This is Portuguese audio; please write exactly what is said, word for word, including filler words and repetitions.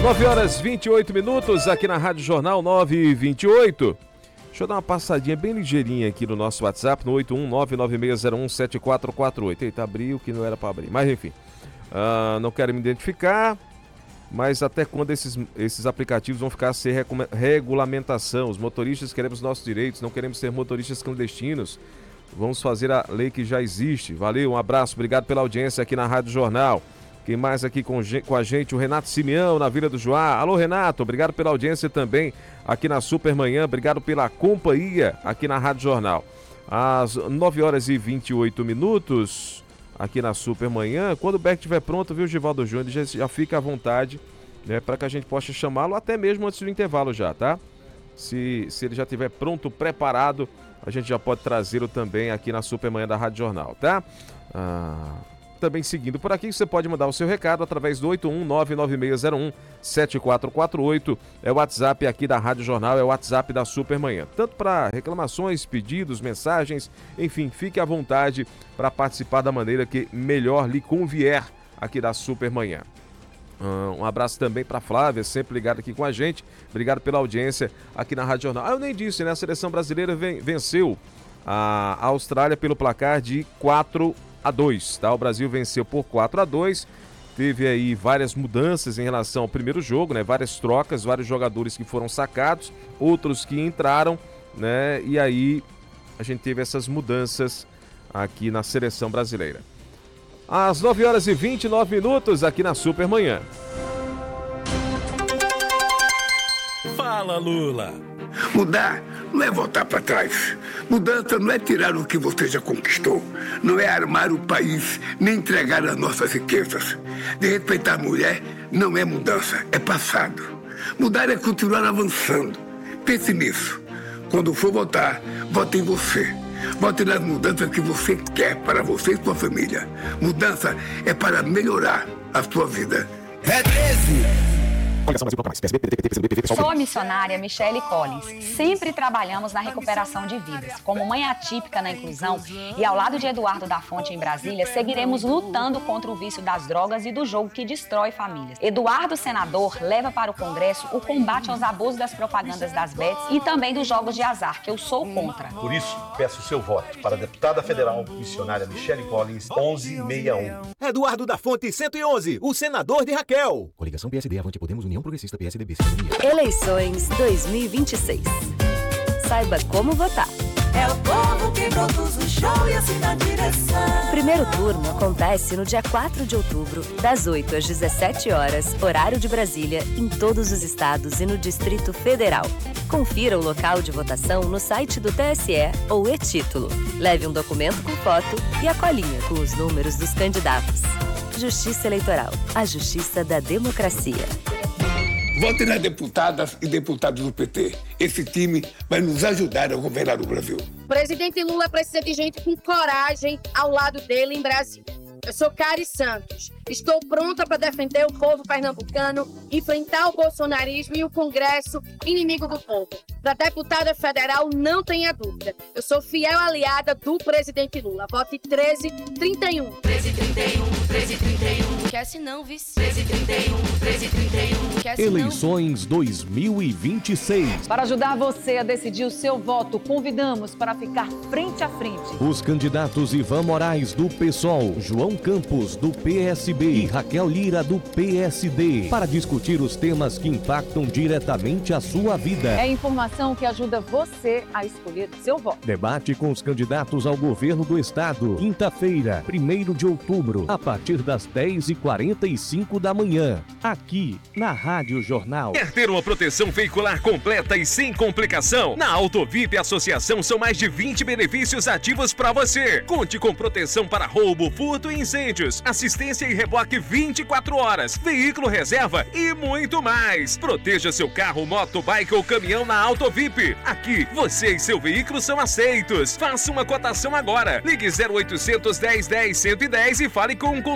nove horas e vinte e oito minutos aqui na Rádio Jornal nove e vinte e oito. Deixa eu dar uma passadinha bem ligeirinha aqui no nosso WhatsApp, no oito um nove nove seis zero um sete quatro quatro oito. Eita, abriu que não era para abrir, mas enfim. Uh, não quero me identificar, mas até quando esses, esses aplicativos vão ficar sem regulamentação? Os motoristas queremos nossos direitos, não queremos ser motoristas clandestinos. Vamos fazer a lei que já existe. Valeu, um abraço, obrigado pela audiência aqui na Rádio Jornal. Quem mais aqui com, com a gente? O Renato Simeão, na Vila do Joá. Alô, Renato, obrigado pela audiência também aqui na Supermanhã. Obrigado pela companhia aqui na Rádio Jornal. Às nove horas e vinte e oito minutos aqui na Supermanhã. Quando o Beck estiver pronto, viu, Givaldo Júnior, já, já fica à vontade, né, para que a gente possa chamá-lo até mesmo antes do intervalo já, tá? Se, se ele já estiver pronto, preparado, a gente já pode trazê-lo também aqui na Supermanhã da Rádio Jornal, tá? Ah... Também seguindo por aqui, você pode mandar o seu recado através do oito um nove nove seis zero um sete quatro quatro oito. É o WhatsApp aqui da Rádio Jornal, é o WhatsApp da Supermanhã. Tanto para reclamações, pedidos, mensagens, enfim, fique à vontade para participar da maneira que melhor lhe convier aqui da Supermanhã. Um abraço também para Flávia, sempre ligada aqui com a gente. Obrigado pela audiência aqui na Rádio Jornal. Ah, eu nem disse, né? A seleção brasileira venceu a Austrália pelo placar de quatro a dois, tá? O Brasil venceu por quatro a dois, teve aí várias mudanças em relação ao primeiro jogo, né? Várias trocas, vários jogadores que foram sacados, outros que entraram, né? E aí a gente teve essas mudanças aqui na seleção brasileira. Às nove horas e vinte e nove minutos aqui na Supermanhã. Fala, Lula! Mudar não é voltar para trás. Mudança não é tirar o que você já conquistou. Não é armar o país, nem entregar as nossas riquezas. De respeitar a mulher não é mudança, é passado. Mudar é continuar avançando. Pense nisso. Quando for votar, vote em você. Vote nas mudanças que você quer para você e sua família. Mudança é para melhorar a sua vida. É treze! Sou a missionária Michele Collins. Sempre trabalhamos na recuperação de vidas. Como mãe atípica na inclusão e ao lado de Eduardo da Fonte em Brasília, seguiremos lutando contra o vício das drogas e do jogo que destrói famílias. Eduardo, senador, leva para o Congresso o combate aos abusos das propagandas das bets e também dos jogos de azar, que eu sou contra. Por isso, peço o seu voto para a deputada federal missionária Michele Collins, onze sessenta e um. Eduardo da Fonte, cento e onze, o senador de Raquel. Coligação P S D, Avante Podemos, União Progressista, P S D B. Eleições dois mil e vinte e seis. Saiba como votar. É o povo que produz o show e assina a direção. O primeiro turno acontece no dia quatro de outubro, das oito às dezessete horas, horário de Brasília, em todos os estados e no Distrito Federal. Confira o local de votação no site do T S E ou e-título. Leve um documento com foto e a colinha com os números dos candidatos. Justiça Eleitoral, a justiça da democracia. Vote nas deputadas e deputados do P T. Esse time vai nos ajudar a governar o Brasil. O presidente Lula precisa de gente com coragem ao lado dele em Brasília. Eu sou Cari Santos. Estou pronta para defender o povo pernambucano, enfrentar o bolsonarismo e o Congresso inimigo do povo. Para deputada federal, não tenha dúvida. Eu sou fiel aliada do presidente Lula. Vote treze trinta e um. treze trinta e um, treze trinta e um. Quer se não, vice? treze trinta e um, treze trinta e um. Quer se não? Eleições dois mil e vinte e seis. Para ajudar você a decidir o seu voto, convidamos para ficar frente a frente Os candidatos Ivan Moraes, do PSOL, João Campos, do P S B e Raquel Lira, do P S D, para discutir os temas que impactam diretamente a sua vida. É informação que ajuda você a escolher seu voto. Debate com os candidatos ao governo do estado, quinta-feira, primeiro de outubro, a partir das dez e quarenta e cinco da manhã, aqui na Rádio Jornal. Quer ter uma proteção veicular completa e sem complicação? Na Autovip Associação são mais de vinte benefícios ativos para você. Conte com proteção para roubo, furto e incêndios, assistência e reboque vinte e quatro horas, veículo reserva e muito mais. Proteja seu carro, moto, bike ou caminhão na Autovip. Aqui, você e seu veículo são aceitos. Faça uma cotação agora. Ligue zero oitocentos, dez, dez, cento e dez e fale com um